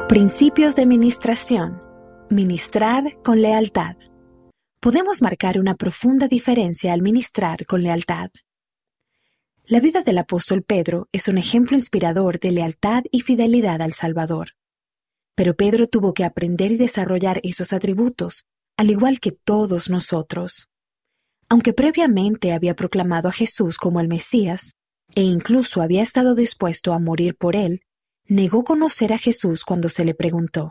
Principios de ministración. Ministrar con lealtad. Podemos marcar una profunda diferencia al ministrar con lealtad. La vida del apóstol Pedro es un ejemplo inspirador de lealtad y fidelidad al Salvador. Pero Pedro tuvo que aprender y desarrollar esos atributos, al igual que todos nosotros. Aunque previamente había proclamado a Jesús como el Mesías, e incluso había estado dispuesto a morir por él, negó conocer a Jesús cuando se le preguntó.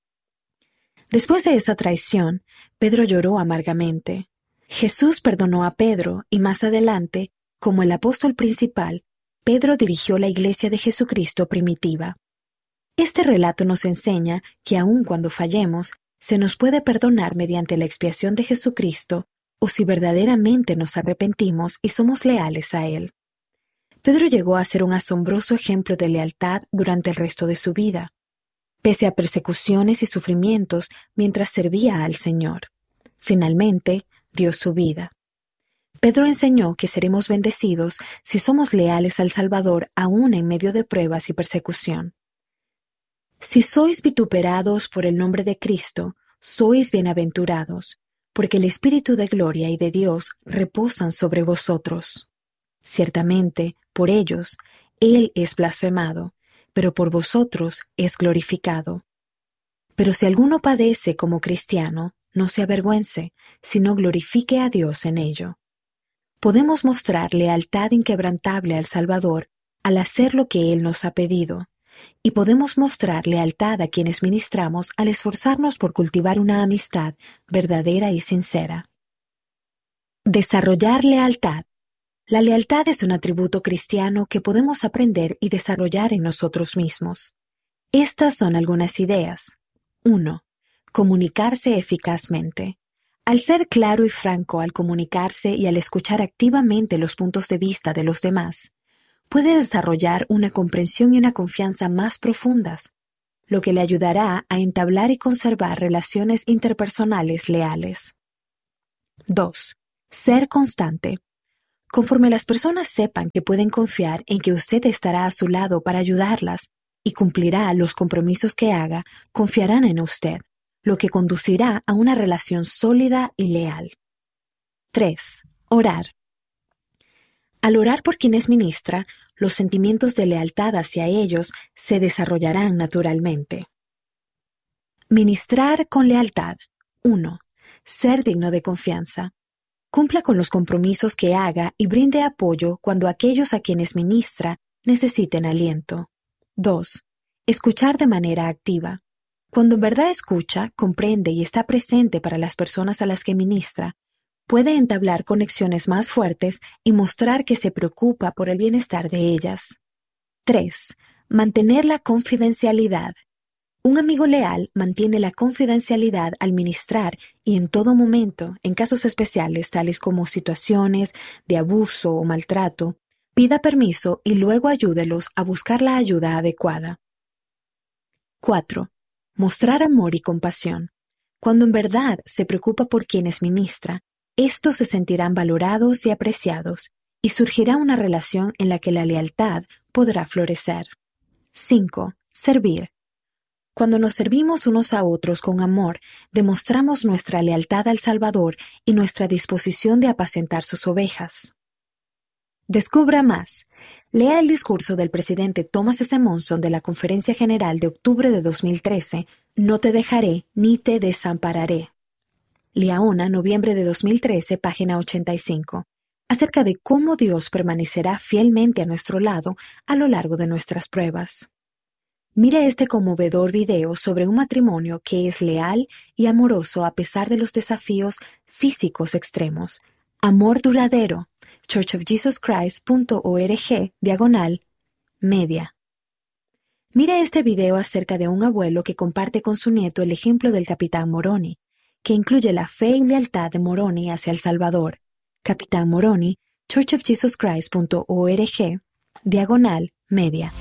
Después de esa traición, Pedro lloró amargamente. Jesús perdonó a Pedro y más adelante, como el apóstol principal, Pedro dirigió la iglesia de Jesucristo primitiva. Este relato nos enseña que aun cuando fallemos, se nos puede perdonar mediante la expiación de Jesucristo o si verdaderamente nos arrepentimos y somos leales a Él. Pedro llegó a ser un asombroso ejemplo de lealtad durante el resto de su vida, pese a persecuciones y sufrimientos mientras servía al Señor. Finalmente, dio su vida. Pedro enseñó que seremos bendecidos si somos leales al Salvador aún en medio de pruebas y persecución. Si sois vituperados por el nombre de Cristo, sois bienaventurados, porque el Espíritu de gloria y de Dios reposan sobre vosotros. Ciertamente, por ellos, Él es blasfemado, pero por vosotros es glorificado. Pero si alguno padece como cristiano, no se avergüence, sino glorifique a Dios en ello. Podemos mostrar lealtad inquebrantable al Salvador al hacer lo que Él nos ha pedido, y podemos mostrar lealtad a quienes ministramos al esforzarnos por cultivar una amistad verdadera y sincera. Desarrollar lealtad. La lealtad es un atributo cristiano que podemos aprender y desarrollar en nosotros mismos. Estas son algunas ideas. 1. Comunicarse eficazmente. Al ser claro y franco al comunicarse y al escuchar activamente los puntos de vista de los demás, puede desarrollar una comprensión y una confianza más profundas, lo que le ayudará a entablar y conservar relaciones interpersonales leales. 2. Ser constante. Conforme las personas sepan que pueden confiar en que usted estará a su lado para ayudarlas y cumplirá los compromisos que haga, confiarán en usted, lo que conducirá a una relación sólida y leal. 3. Orar. Al orar por quienes ministra, los sentimientos de lealtad hacia ellos se desarrollarán naturalmente. Ministrar con lealtad. 1. Ser digno de confianza. Cumpla con los compromisos que haga y brinde apoyo cuando aquellos a quienes ministra necesiten aliento. 2. Escuchar de manera activa. Cuando en verdad escucha, comprende y está presente para las personas a las que ministra, puede entablar conexiones más fuertes y mostrar que se preocupa por el bienestar de ellas. 3. Mantener la confidencialidad. Un amigo leal mantiene la confidencialidad al ministrar y en todo momento, en casos especiales tales como situaciones de abuso o maltrato, pida permiso y luego ayúdelos a buscar la ayuda adecuada. 4. Mostrar amor y compasión. Cuando en verdad se preocupa por quienes ministra, estos se sentirán valorados y apreciados, y surgirá una relación en la que la lealtad podrá florecer. 5. Servir. Cuando nos servimos unos a otros con amor, demostramos nuestra lealtad al Salvador y nuestra disposición de apacentar sus ovejas. Descubra más. Lea el discurso del presidente Thomas S. Monson de la Conferencia General de octubre de 2013, No te dejaré ni te desampararé. Liaona, noviembre de 2013, página 85, acerca de cómo Dios permanecerá fielmente a nuestro lado a lo largo de nuestras pruebas. Mire este conmovedor video sobre un matrimonio que es leal y amoroso a pesar de los desafíos físicos extremos. Amor duradero. churchofjesuschrist.org/media. Mire este video acerca de un abuelo que comparte con su nieto el ejemplo del capitán Moroni, que incluye la fe y lealtad de Moroni hacia El Salvador. Capitán Moroni, churchofjesuschrist.org/media.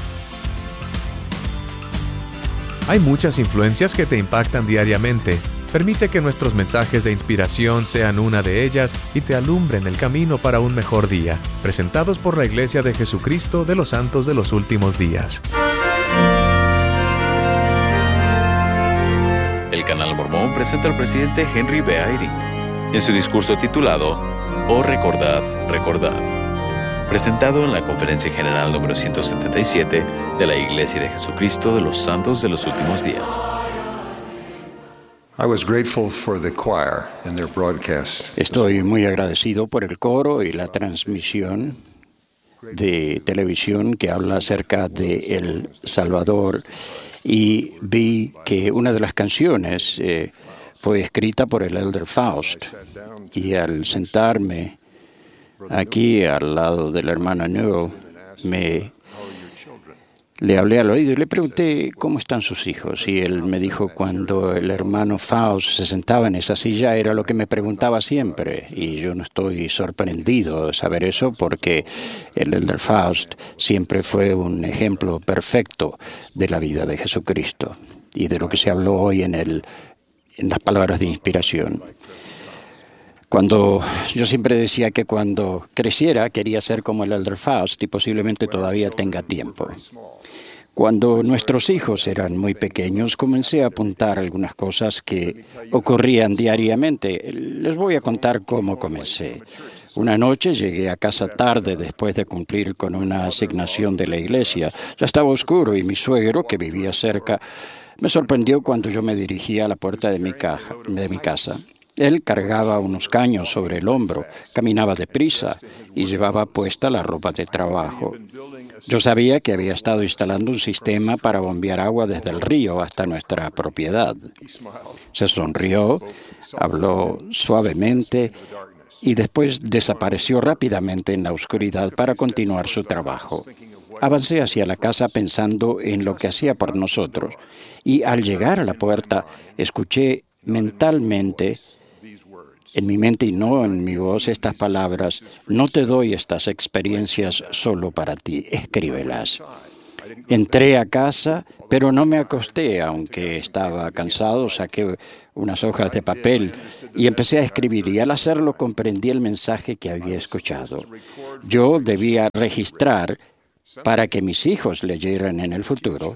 Hay muchas influencias que te impactan diariamente. Permite que nuestros mensajes de inspiración sean una de ellas y te alumbren el camino para un mejor día. Presentados por la Iglesia de Jesucristo de los Santos de los Últimos Días. Canal Mormón presenta al presidente Henry B. Eyring en su discurso titulado Oh Recordad, Recordad, presentado en la Conferencia General número 177 de la Iglesia de Jesucristo de los Santos de los Últimos Días. Estoy muy agradecido por el coro y la transmisión de televisión que habla acerca de El Salvador, y vi que una de las canciones fue escrita por el Elder Faust, y al sentarme aquí al lado del hermano Newell, le hablé al oído y le pregunté cómo están sus hijos. Y él me dijo, cuando el hermano Faust se sentaba en esa silla, era lo que me preguntaba siempre. Y yo no estoy sorprendido de saber eso, porque el Elder Faust siempre fue un ejemplo perfecto de la vida de Jesucristo y de lo que se habló hoy en las palabras de inspiración. Yo siempre decía que cuando creciera quería ser como el Elder Faust, y posiblemente todavía tenga tiempo. Cuando nuestros hijos eran muy pequeños, comencé a apuntar algunas cosas que ocurrían diariamente. Les voy a contar cómo comencé. Una noche llegué a casa tarde después de cumplir con una asignación de la iglesia. Ya estaba oscuro y mi suegro, que vivía cerca, me sorprendió cuando yo me dirigía a la puerta de mi casa. Él cargaba unos caños sobre el hombro, caminaba deprisa y llevaba puesta la ropa de trabajo. Yo sabía que había estado instalando un sistema para bombear agua desde el río hasta nuestra propiedad. Se sonrió, habló suavemente y después desapareció rápidamente en la oscuridad para continuar su trabajo. Avancé hacia la casa pensando en lo que hacía por nosotros, y al llegar a la puerta escuché mentalmente, en mi mente y no en mi voz, estas palabras: no te doy estas experiencias solo para ti, escríbelas. Entré a casa, pero no me acosté, aunque estaba cansado. Saqué unas hojas de papel y empecé a escribir, y al hacerlo comprendí el mensaje que había escuchado. Yo debía registrar para que mis hijos leyeran en el futuro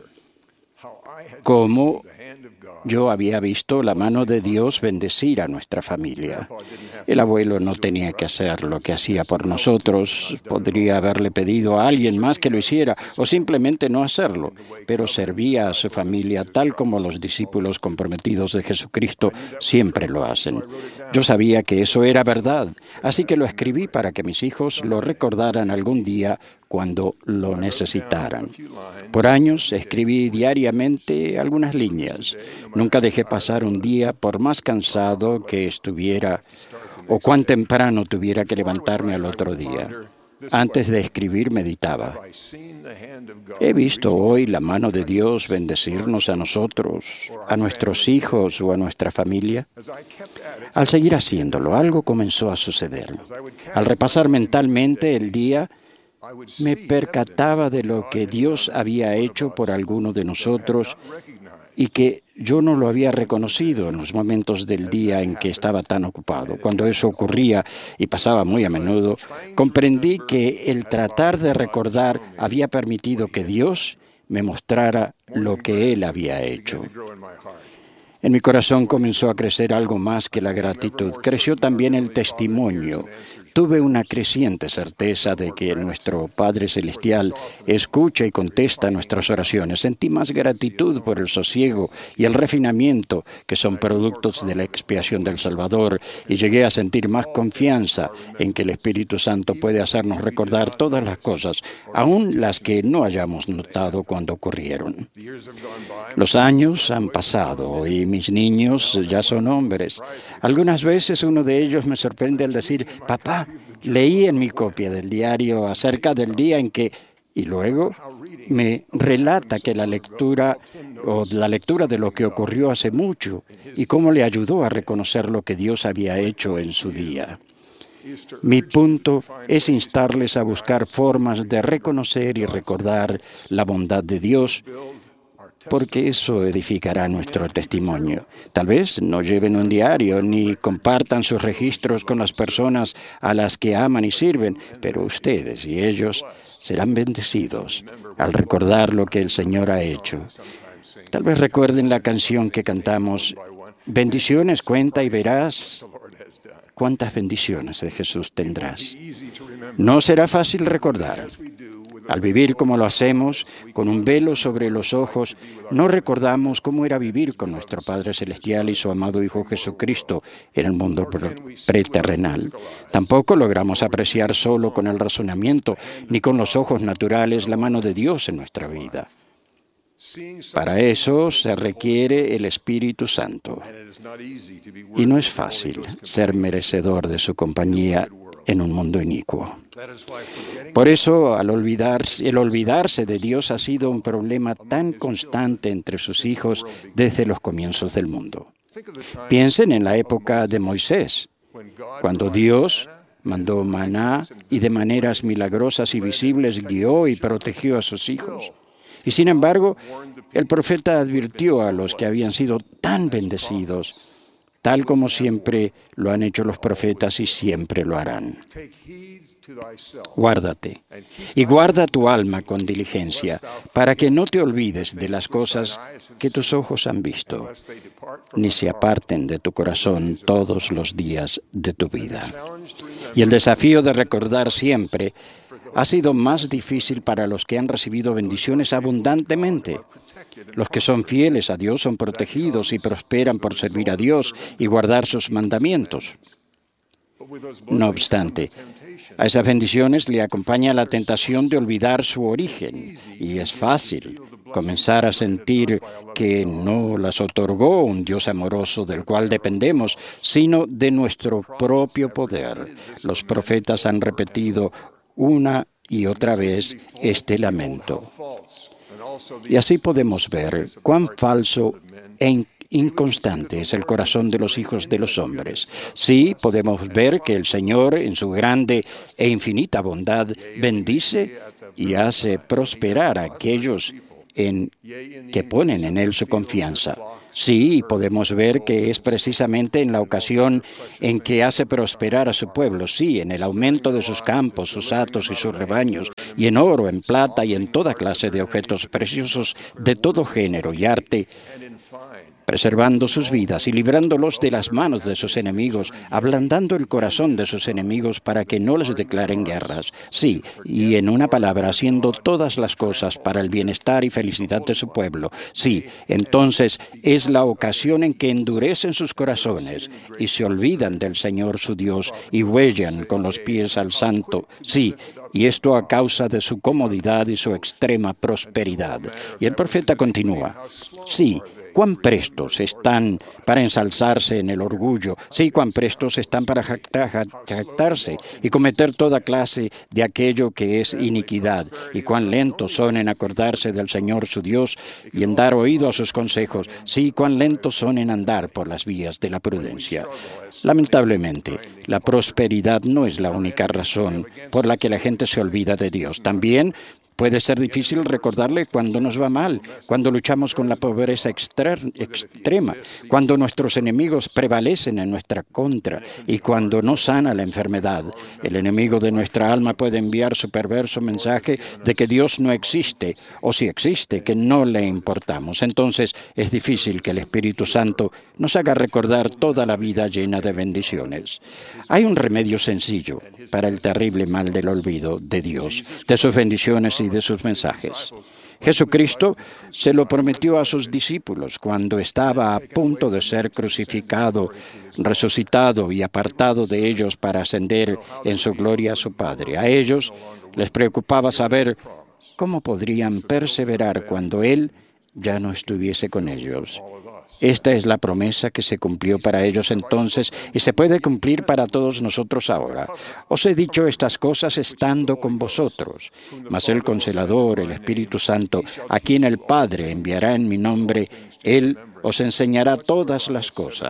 cómo yo había visto la mano de Dios bendecir a nuestra familia. El abuelo no tenía que hacer lo que hacía por nosotros. Podría haberle pedido a alguien más que lo hiciera o simplemente no hacerlo, pero servía a su familia tal como los discípulos comprometidos de Jesucristo siempre lo hacen. Yo sabía que eso era verdad, así que lo escribí para que mis hijos lo recordaran algún día cuando lo necesitaran. Por años escribí diariamente algunas líneas. Nunca dejé pasar un día, por más cansado que estuviera o cuán temprano tuviera que levantarme al otro día. Antes de escribir meditaba: ¿he visto hoy la mano de Dios bendecirnos a nosotros, a nuestros hijos o a nuestra familia? Al seguir haciéndolo, algo comenzó a suceder. Al repasar mentalmente el día, me percataba de lo que Dios había hecho por alguno de nosotros y que yo no lo había reconocido en los momentos del día en que estaba tan ocupado. Cuando eso ocurría, y pasaba muy a menudo, comprendí que el tratar de recordar había permitido que Dios me mostrara lo que Él había hecho. En mi corazón comenzó a crecer algo más que la gratitud. Creció también el testimonio. Tuve una creciente certeza de que nuestro Padre Celestial escucha y contesta nuestras oraciones. Sentí más gratitud por el sosiego y el refinamiento que son productos de la expiación del Salvador, y llegué a sentir más confianza en que el Espíritu Santo puede hacernos recordar todas las cosas, aun las que no hayamos notado cuando ocurrieron. Los años han pasado y mis niños ya son hombres. Algunas veces uno de ellos me sorprende al decir: papá, leí en mi copia del diario acerca del día en que... Y luego me relata que la lectura de lo que ocurrió hace mucho y cómo le ayudó a reconocer lo que Dios había hecho en su día. Mi punto es instarles a buscar formas de reconocer y recordar la bondad de Dios, porque eso edificará nuestro testimonio. Tal vez no lleven un diario ni compartan sus registros con las personas a las que aman y sirven, pero ustedes y ellos serán bendecidos al recordar lo que el Señor ha hecho. Tal vez recuerden la canción que cantamos: bendiciones cuenta y verás cuántas bendiciones de Jesús tendrás. No será fácil recordar. Al vivir como lo hacemos, con un velo sobre los ojos, no recordamos cómo era vivir con nuestro Padre Celestial y su amado Hijo Jesucristo en el mundo preterrenal. Tampoco logramos apreciar solo con el razonamiento ni con los ojos naturales la mano de Dios en nuestra vida. Para eso se requiere el Espíritu Santo. Y no es fácil ser merecedor de su compañía en un mundo inicuo. Por eso, el olvidarse de Dios ha sido un problema tan constante entre sus hijos desde los comienzos del mundo. Piensen en la época de Moisés, cuando Dios mandó maná y de maneras milagrosas y visibles guió y protegió a sus hijos. Y sin embargo, el profeta advirtió a los que habían sido tan bendecidos, tal como siempre lo han hecho los profetas y siempre lo harán. Guárdate y guarda tu alma con diligencia, para que no te olvides de las cosas que tus ojos han visto, ni se aparten de tu corazón todos los días de tu vida. Y el desafío de recordar siempre ha sido más difícil para los que han recibido bendiciones abundantemente. Los que son fieles a Dios son protegidos y prosperan por servir a Dios y guardar sus mandamientos. No obstante, a esas bendiciones le acompaña la tentación de olvidar su origen, y es fácil comenzar a sentir que no las otorgó un Dios amoroso del cual dependemos, sino de nuestro propio poder. Los profetas han repetido una y otra vez este lamento. Y así podemos ver cuán falso e inconstante es el corazón de los hijos de los hombres. Sí, podemos ver que el Señor, en su grande e infinita bondad, bendice y hace prosperar a aquellos que ponen en Él su confianza. Sí, podemos ver que es precisamente en la ocasión en que hace prosperar a su pueblo, sí, en el aumento de sus campos, sus hatos y sus rebaños, y en oro, en plata y en toda clase de objetos preciosos de todo género y arte, preservando sus vidas y librándolos de las manos de sus enemigos, ablandando el corazón de sus enemigos para que no les declaren guerras. Sí, y en una palabra, haciendo todas las cosas para el bienestar y felicidad de su pueblo. Sí, entonces es la ocasión en que endurecen sus corazones y se olvidan del Señor su Dios y huellan con los pies al Santo. Sí, y esto a causa de su comodidad y su extrema prosperidad. Y el profeta continúa. Sí, cuán prestos están para ensalzarse en el orgullo, sí, cuán prestos están para jactarse y cometer toda clase de aquello que es iniquidad, y cuán lentos son en acordarse del Señor su Dios y en dar oído a sus consejos, sí, cuán lentos son en andar por las vías de la prudencia. Lamentablemente, la prosperidad no es la única razón por la que la gente se olvida de Dios. También puede ser difícil recordarle cuando nos va mal, cuando luchamos con la pobreza extrema, cuando nuestros enemigos prevalecen en nuestra contra y cuando no sana la enfermedad. El enemigo de nuestra alma puede enviar su perverso mensaje de que Dios no existe, o si existe, que no le importamos. Entonces es difícil que el Espíritu Santo nos haga recordar toda la vida llena de bendiciones. Hay un remedio sencillo para el terrible mal del olvido de Dios, de sus bendiciones y de sus mensajes. Jesucristo se lo prometió a sus discípulos cuando estaba a punto de ser crucificado, resucitado y apartado de ellos para ascender en su gloria a su Padre. A ellos les preocupaba saber cómo podrían perseverar cuando Él ya no estuviese con ellos. Esta es la promesa que se cumplió para ellos entonces y se puede cumplir para todos nosotros ahora. Os he dicho estas cosas estando con vosotros, mas el Consolador, el Espíritu Santo, a quien el Padre enviará en mi nombre, Él os enseñará todas las cosas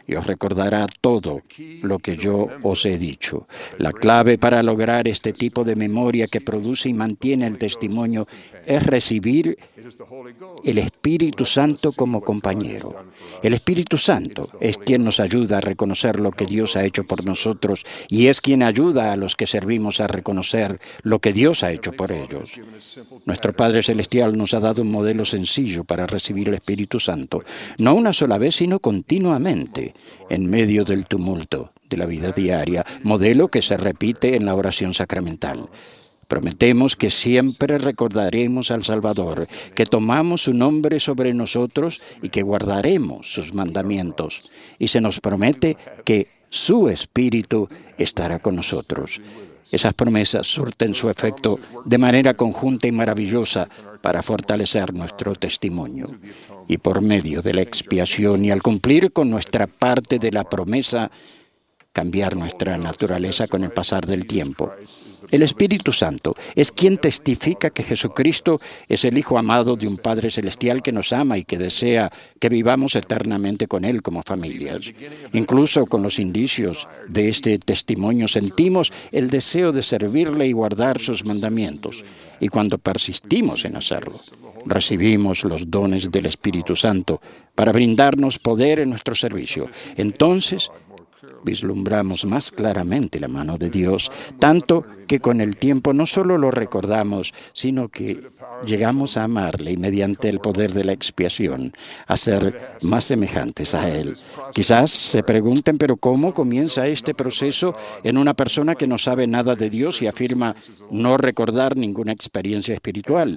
y os recordará todo lo que yo os he dicho. La clave para lograr este tipo de memoria que produce y mantiene el testimonio es recibir el Espíritu Santo como compañero. El Espíritu Santo es quien nos ayuda a reconocer lo que Dios ha hecho por nosotros y es quien ayuda a los que servimos a reconocer lo que Dios ha hecho por ellos. Nuestro Padre Celestial nos ha dado un modelo sencillo para recibir el Espíritu Santo, no una sola vez, sino continuamente, en medio del tumulto de la vida diaria, modelo que se repite en la oración sacramental. Prometemos que siempre recordaremos al Salvador, que tomamos su nombre sobre nosotros y que guardaremos sus mandamientos. Y se nos promete que su Espíritu estará con nosotros. Esas promesas surten su efecto de manera conjunta y maravillosa para fortalecer nuestro testimonio. Y por medio de la expiación y al cumplir con nuestra parte de la promesa, cambiar nuestra naturaleza con el pasar del tiempo. El Espíritu Santo es quien testifica que Jesucristo es el Hijo amado de un Padre Celestial que nos ama y que desea que vivamos eternamente con Él como familias. Incluso con los indicios de este testimonio sentimos el deseo de servirle y guardar sus mandamientos. Y cuando persistimos en hacerlo, recibimos los dones del Espíritu Santo para brindarnos poder en nuestro servicio. Entonces, vislumbramos más claramente la mano de Dios, tanto que con el tiempo no solo lo recordamos, sino que llegamos a amarle y mediante el poder de la expiación a ser más semejantes a Él. Quizás se pregunten, pero ¿cómo comienza este proceso en una persona que no sabe nada de Dios y afirma no recordar ninguna experiencia espiritual?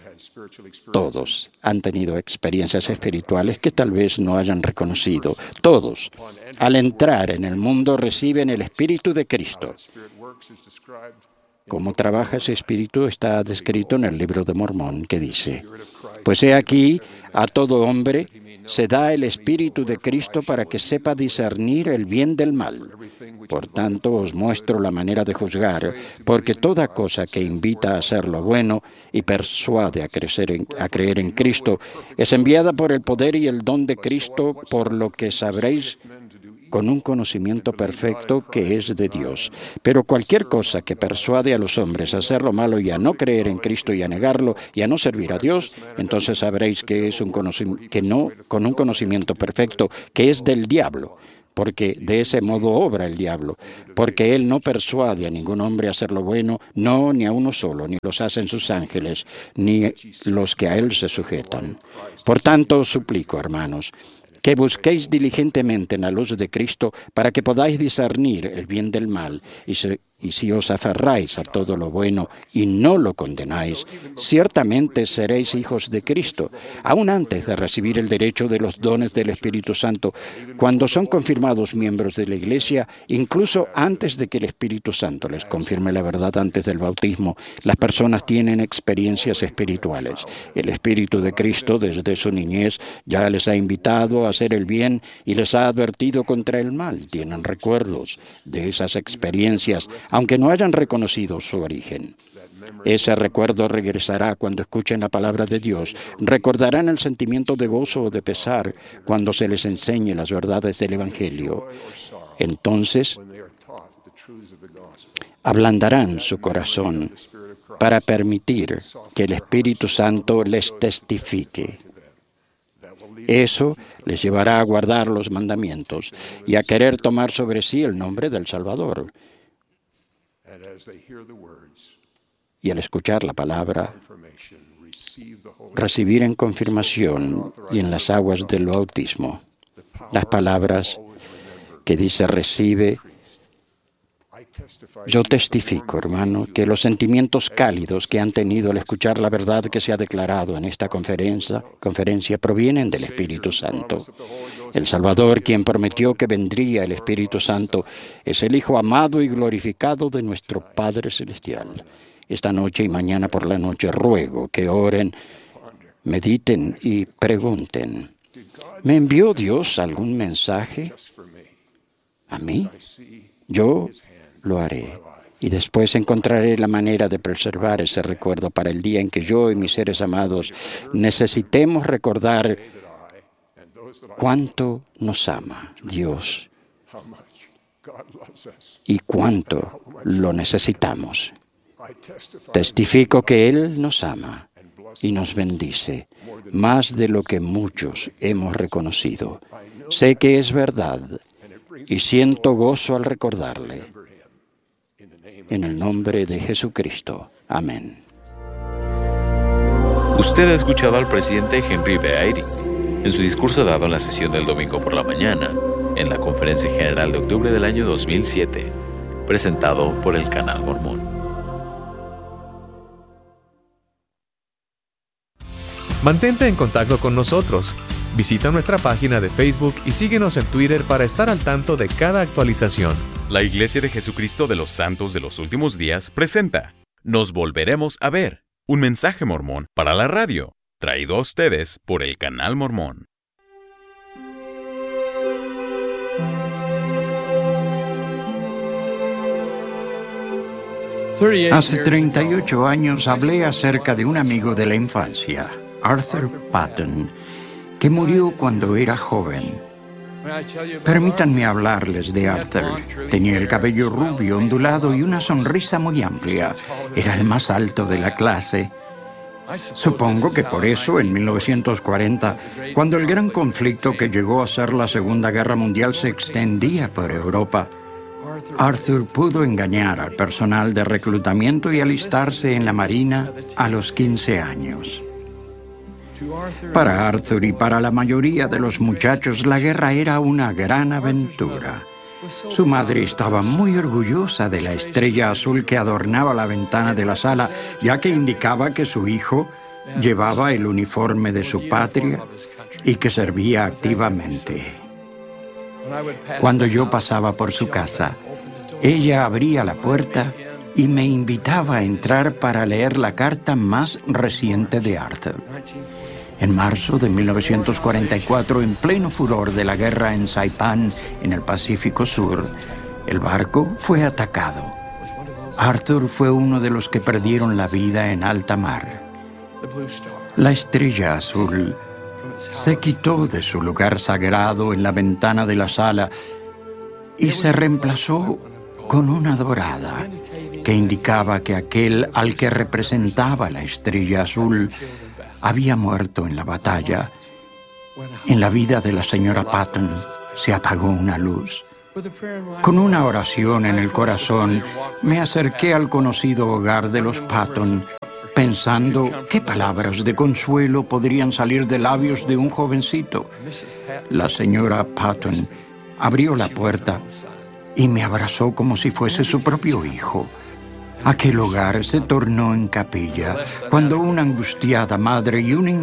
Todos han tenido experiencias espirituales que tal vez no hayan reconocido. Todos, al entrar en el mundo, reciben el Espíritu de Cristo. Cómo trabaja ese Espíritu está descrito en el Libro de Mormón, que dice: pues he aquí, a todo hombre se da el Espíritu de Cristo para que sepa discernir el bien del mal. Por tanto, os muestro la manera de juzgar, porque toda cosa que invita a hacer lo bueno y persuade a creer en Cristo es enviada por el poder y el don de Cristo, por lo que sabréis con un conocimiento perfecto que es de Dios. Pero cualquier cosa que persuade a los hombres a hacer lo malo y a no creer en Cristo y a negarlo y a no servir a Dios, entonces sabréis que es con un conocimiento perfecto que es del diablo, porque de ese modo obra el diablo, porque él no persuade a ningún hombre a hacer lo bueno, no, ni a uno solo, ni los hacen sus ángeles, ni los que a él se sujetan. Por tanto, os suplico, hermanos, que busquéis diligentemente en la luz de Cristo para que podáis discernir el bien del mal, y si os aferráis a todo lo bueno y no lo condenáis, ciertamente seréis hijos de Cristo, aún antes de recibir el derecho de los dones del Espíritu Santo, cuando son confirmados miembros de la Iglesia, incluso antes de que el Espíritu Santo les confirme la verdad antes del bautismo. Las personas tienen experiencias espirituales. El Espíritu de Cristo, desde su niñez, ya les ha invitado a hacer el bien y les ha advertido contra el mal. Tienen recuerdos de esas experiencias, aunque no hayan reconocido su origen. Ese recuerdo regresará cuando escuchen la palabra de Dios. Recordarán el sentimiento de gozo o de pesar cuando se les enseñe las verdades del Evangelio. Entonces, ablandarán su corazón para permitir que el Espíritu Santo les testifique. Eso les llevará a guardar los mandamientos y a querer tomar sobre sí el nombre del Salvador. Y al escuchar la palabra, recibir en confirmación y en las aguas del bautismo las palabras que dice: recibe. Yo testifico, hermano, que los sentimientos cálidos que han tenido al escuchar la verdad que se ha declarado en esta conferencia provienen del Espíritu Santo. El Salvador, quien prometió que vendría el Espíritu Santo, es el Hijo amado y glorificado de nuestro Padre Celestial. Esta noche y mañana por la noche ruego que oren, mediten y pregunten: ¿me envió Dios algún mensaje a mí? Yo lo haré. Y después encontraré la manera de preservar ese recuerdo para el día en que yo y mis seres amados necesitemos recordar cuánto nos ama Dios y cuánto lo necesitamos. Testifico que Él nos ama y nos bendice más de lo que muchos hemos reconocido. Sé que es verdad y siento gozo al recordarle. En el nombre de Jesucristo. Amén. Usted ha escuchado al presidente Henry B. Eyring en su discurso dado en la sesión del domingo por la mañana, en la Conferencia General de octubre del año 2007, presentado por el Canal Mormón. Mantente en contacto con nosotros. Visita nuestra página de Facebook y síguenos en Twitter para estar al tanto de cada actualización. La Iglesia de Jesucristo de los Santos de los Últimos Días presenta Nos Volveremos a Ver, un mensaje mormón para la radio, traído a ustedes por el Canal Mormón. Hace 38 años hablé acerca de un amigo de la infancia, Arthur Patton, que murió cuando era joven. Permítanme hablarles de Arthur. Tenía el cabello rubio, ondulado y una sonrisa muy amplia. Era el más alto de la clase. Supongo que por eso, en 1940, cuando el gran conflicto que llegó a ser la Segunda Guerra Mundial se extendía por Europa, Arthur pudo engañar al personal de reclutamiento y alistarse en la Marina a los 15 años. Para Arthur y para la mayoría de los muchachos, la guerra era una gran aventura. Su madre estaba muy orgullosa de la estrella azul que adornaba la ventana de la sala, ya que indicaba que su hijo llevaba el uniforme de su patria y que servía activamente. Cuando yo pasaba por su casa, ella abría la puerta y me invitaba a entrar para leer la carta más reciente de Arthur. En marzo de 1944, en pleno furor de la guerra en Saipán, en el Pacífico Sur, el barco fue atacado. Arthur fue uno de los que perdieron la vida en alta mar. La estrella azul se quitó de su lugar sagrado en la ventana de la sala y se reemplazó con una dorada que indicaba que aquel al que representaba la estrella azul había muerto en la batalla. En la vida de la señora Patton se apagó una luz. Con una oración en el corazón, me acerqué al conocido hogar de los Patton, pensando qué palabras de consuelo podrían salir de labios de un jovencito. La señora Patton abrió la puerta y me abrazó como si fuese su propio hijo. Aquel hogar se tornó en capilla cuando una angustiada madre y un